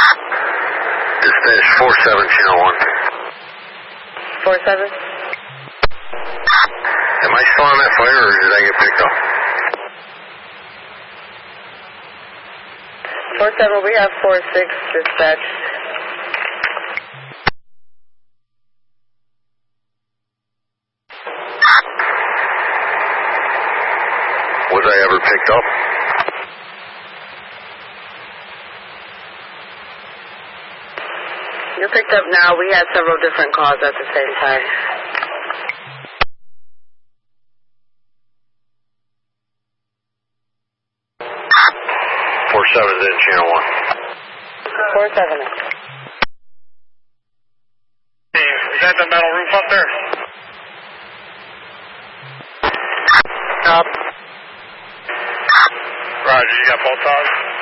Dispatch 47, channel 1. 47? Am I still on that fire, or did I get picked up? 47, we have 46 dispatch. Was I ever picked up? You're picked up now. We had several different calls at the same time. 47's in channel 1. 47. Hey, is that the metal roof up there? Up. Roger, you got both dogs?